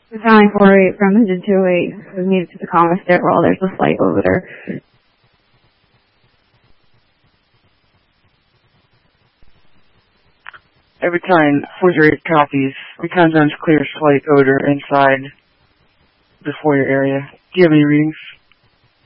Counting 48 from engine 28 was needed to the common stairwell. There's a slight odor. Every time 48 copies, recon zones clear slight odor inside the foyer area. Do you have any readings?